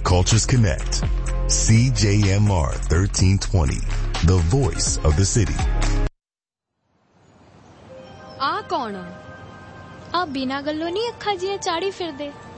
Cultures Connect. CJMR 1320, the voice of the city. आ कौन आ बिना गल्लों नहीं अखा जियां चाड़ी फिरदे।